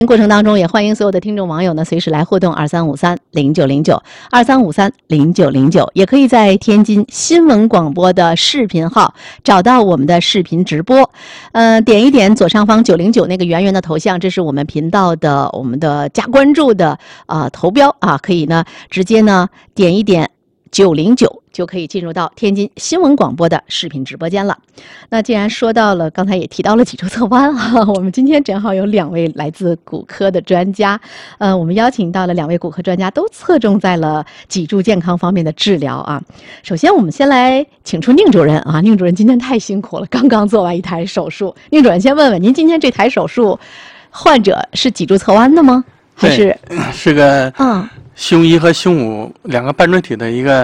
过程当中，也欢迎所有的听众网友呢随时来互动23530909，23530909，也可以在天津新闻广播的视频号找到我们的视频直播。点一点左上方909那个圆圆的头像，这是我们频道的我们的加关注的头标啊，可以呢直接呢点一点909。就可以进入到天津新闻广播的视频直播间了。那既然说到了，刚才也提到了脊柱侧弯啊，我们今天正好有2位来自骨科的专家，我们邀请到了2位骨科专家，都侧重在了脊柱健康方面的治疗啊。首先，我们先来请出宁主任啊，宁主任今天太辛苦了，刚刚做完一台手术。宁主任先问问您，今天这台手术患者是脊柱侧弯的吗？还是是个胸1和胸52个半椎体的一个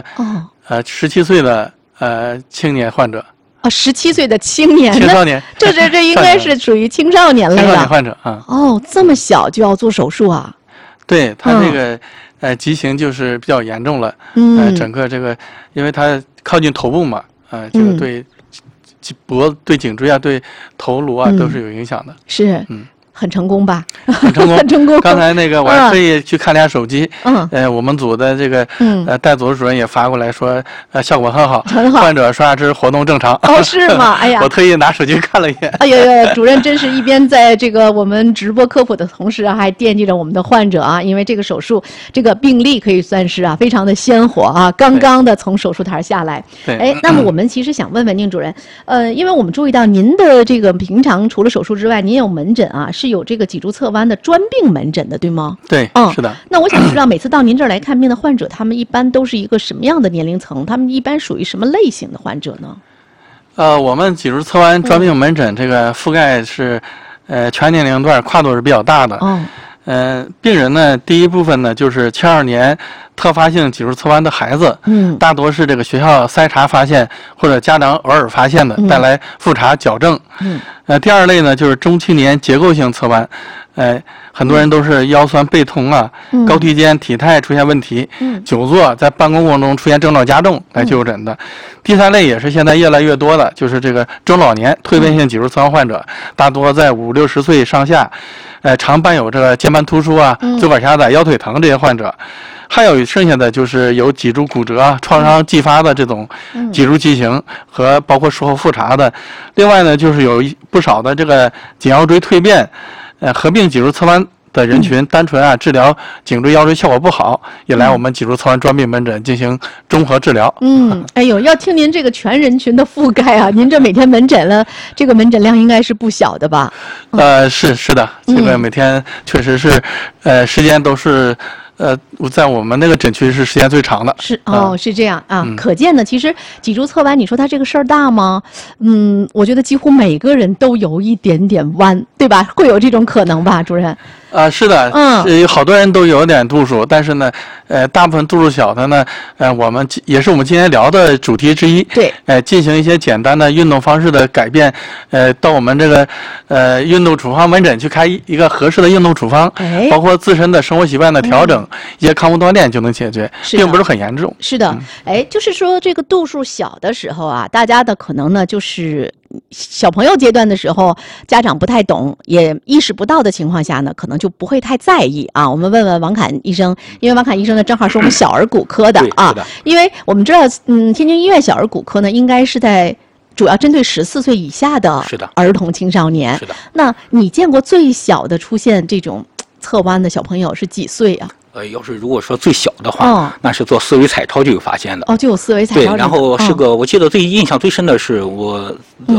17岁的青年患者。 17岁的青年， 青少年， 这应该是属于青少年类的。 青少年患者啊。 这么小就要做手术啊？ 对，他这个畸形就是比较严重了。整个这个，因为他靠近头部嘛，这个对对颈椎啊、对头颅啊都是有影响的。 是。很成功吧？ 很成功， 很成功。 刚才那个我还特意去看了下手机，我们组的这个带组主任也发过来说，效果很好， 很好。 患者刷牙之活动正常。 是吗？哎呀， 我特意拿手机看了一眼。 哎呦，主任真是一边在这个我们直播科普的同时，还惦记着我们的患者啊，因为这个手术这个病例可以算是非常的鲜活啊，刚刚的从手术台下来。 对。 那么我们其实想问问宁主任，因为我们注意到您的这个平常除了手术之外，您有门诊啊，是有这个脊柱侧弯的专病门诊的，对吗？ 对，是的。 那我想知道，每次到您这儿来看病的患者，他们一般都是一个什么样的年龄层？他们一般属于什么类型的患者呢？ 我们脊柱侧弯专病门诊这个覆盖是全年龄段，跨度是比较大的。病人呢，第一部分呢就是72年特发性脊柱侧弯的孩子，大多是这个学校筛查发现或者家长偶尔发现的，带来复查矫正。第二类呢就是中青年结构性侧弯，很多人都是腰酸背痛啊，高低肩体态出现问题，久坐在办公过程中出现症状加重来就诊的。第三类也是现在越来越多的，就是这个中老年退变性脊柱侧弯患者，大多在50、60岁上下，常伴有这个肩盘突出啊、坐管狭窄、腰腿疼这些患者。还有剩下的就是有脊柱骨折、创伤继发的这种脊柱畸形和包括术后复查的。另外呢，就是有不少的这个颈腰椎蜕变，合并脊柱侧弯的人群，单纯治疗颈椎腰椎效果不好，也来我们脊柱侧弯专病门诊进行综合治疗。 哎呦，要听您这个全人群的覆盖啊，您这每天门诊了，这个门诊量应该是不小的吧？ 是的，这个每天确实是，时间都是。在我们那个诊区是时间最长的。 是这样啊。可见呢，其实脊柱侧弯，你说它这个事儿大吗？我觉得几乎每个人都有一点点弯，对吧？会有这种可能吧，主任？ 是的，好多人都有点度数，但是呢，大部分度数小的呢，我们也是我们今天聊的主题之一。 对， 进行一些简单的运动方式的改变，到我们这个运动处方门诊去开一个合适的运动处方，包括自身的生活习惯的调整，一些康复锻炼就能解决，并不是很严重。 是的，就是说这个度数小的时候啊，大家的可能呢就是小朋友阶段的时候，家长不太懂，也意识不到的情况下呢，可能就不会太在意啊。我们问问王侃医生，因为王侃医生呢正好是我们小儿骨科的啊，因为我们知道，天津医院小儿骨科呢应该是在主要针对14岁以下的儿童青少年。 是的。 那你见过最小的出现这种侧弯的小朋友是几岁啊？ 要是如果说最小的话，那是做思维彩超就有发现的。 就有思维彩超。 对，然后是个，我记得印象最深的是我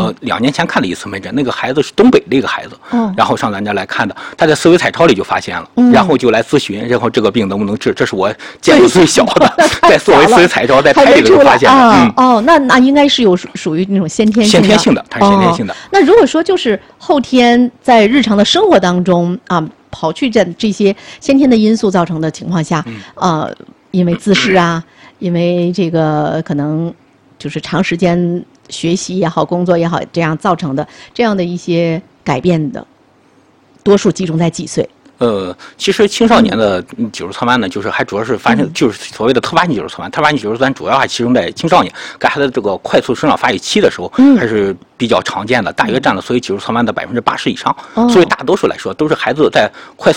2年前看了一次门诊，那个孩子是东北的一个孩子，然后上咱家来看的，他在思维彩超里就发现了，然后就来咨询，然后这个病能不能治？这是我见过最小的，在作为思维彩超在胎里头发现的。 那应该是有属于那种先天性的， 它是先天性的。 那如果说就是后天在日常的生活当中刨去这些先天的因素造成的情况下，因为姿势啊，因为这个可能就是长时间学习也好，工作也好，这样造成的这样的一些改变的，多数集中在几岁？ 其实青少年的脊柱侧弯呢，就是还主要是发生就是所谓的特发性脊柱侧弯。特发性脊柱侧弯主要还集中在青少年，给孩子这个快速生长发育期的时候，还是比较常见的，大约占了所有脊柱侧弯的80%以上。所以大多数来说，都是孩子在快速